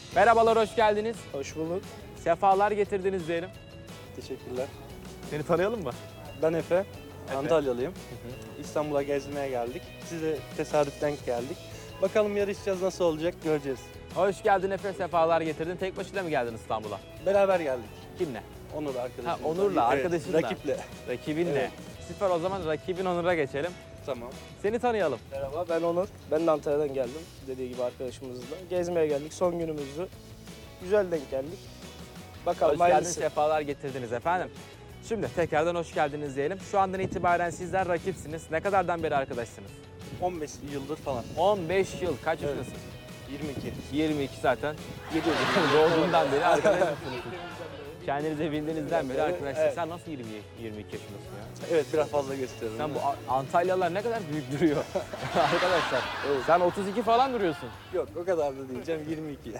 Merhabalar, hoş geldiniz. Hoş bulduk. Sefalar getirdiniz diyelim. Teşekkürler. Seni tanıyalım mı? Ben Efe. Antalyalıyım. İstanbul'a gezmeye geldik. Size tesadüf denk geldik. Bakalım yarışacağız, nasıl olacak göreceğiz. Hoş geldin Efe, sefalar getirdin. Tek başına mı geldin İstanbul'a? Beraber geldik. Kimle? Onur arkadaşımla. Ha, Onur'la, Evet, arkadaşınla. Rakiple. Rakibinle. Evet. Süper, o zaman rakibin Onur'a geçelim. Tamam. Seni tanıyalım. Merhaba, ben Onur. Ben de Antalya'dan geldim. Dediği gibi arkadaşımızla. Gezmeye geldik, son günümüzü. Güzel denk geldik. Bakalım Hoş geldiniz, hayırlısı. sefalar getirdiniz efendim. Şimdi tekrardan hoş geldiniz diyelim. Şu andan itibaren sizler rakipsiniz. Ne kadardan beri arkadaşsınız? 15 yıldır falan. 15 yıl. Kaç Evet. yaşındasın? 22. 22 zaten. 7 yıl. Doğduğundan beri arkadaşsınız. Kendinize bildiğinizden beri Evet, arkadaşlar. evet. Sen nasıl 22 yaşındasın ya? Evet, biraz fazla gösteriyorum. Sen bu Antalyalılar ne kadar büyük duruyor arkadaşlar. Sen 32 falan duruyorsun. Yok, o kadar da diyeceğim, 22.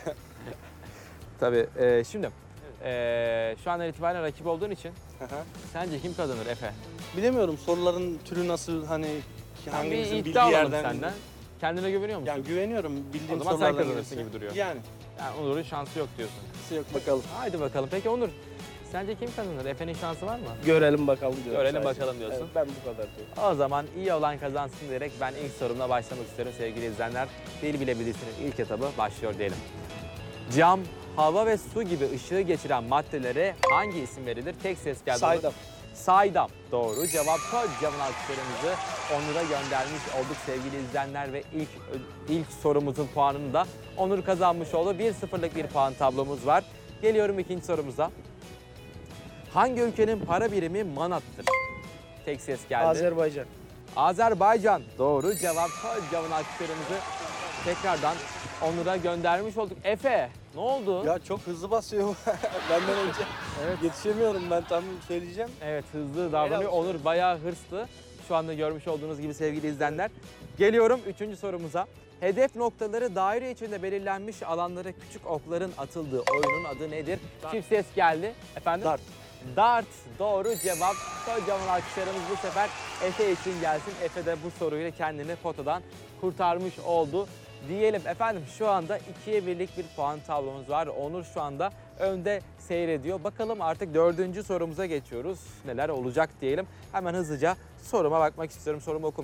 Tabii şimdi şu andan itibaren rakip olduğun için sence kim kazanır Efe? Bilemiyorum, soruların türü nasıl, hani Bir hangimizin bildiği iddia alalım yerden. senden. Kendine güveniyor musun? Yani güveniyorum, O bildiğim zaman sen sorulardan kazanırsın birisi. gibi duruyor. Yani, Yani Onur'un şansı yok diyorsun. yok bakalım. Haydi bakalım. Peki Onur, sence kim kazanır? Efe'nin şansı var mı? Görelim bakalım diyorum. Görelim sadece. bakalım diyorsun. Evet, ben bu kadar diyorum. O zaman iyi olan kazansın diyerek ben ilk sorumla başlamak istiyorum sevgili izleyenler. Dil bilebilirsiniz ilk etabı başlıyor diyelim. Cam, hava ve su gibi ışığı geçiren maddelere hangi isim verilir? Tek ses geldi. Saydam. Saydam. Doğru cevap. Kocaman alkışlarımızı Onur'a göndermiş olduk sevgili izleyenler ve ilk sorumuzun puanını da Onur kazanmış oldu. 1-0'lık bir puan tablomuz var. Geliyorum ikinci sorumuza. Hangi ülkenin para birimi manattır? Tek ses geldi. Azerbaycan. Azerbaycan. Doğru cevap. Kocaman alkışlarımızı tekrardan Onur'a göndermiş olduk. Efe, ne oldu? Ya çok hızlı basıyor benden önce. Evet. Yetişemiyorum, ben tam söyleyeceğim. Evet, hızlı davranıyor. Helal olsun. Onur bayağı hırslı. Şu anda görmüş olduğunuz gibi sevgili izleyenler. Geliyorum üçüncü sorumuza. Hedef noktaları daire içinde belirlenmiş alanlara küçük okların atıldığı oyunun adı nedir? Çift ses geldi. Efendim? Dart. Dart. Doğru cevap. Kocaman alkışlarımız bu sefer Efe için gelsin. Efe de bu soruyla kendini potadan kurtarmış oldu. Diyelim efendim, şu anda 2'ye 1'lik bir puan tablomuz var. Onur şu anda önde seyrediyor. Bakalım artık dördüncü sorumuza geçiyoruz. Neler olacak diyelim. Hemen hızlıca soruma bakmak istiyorum. Sorumu okum.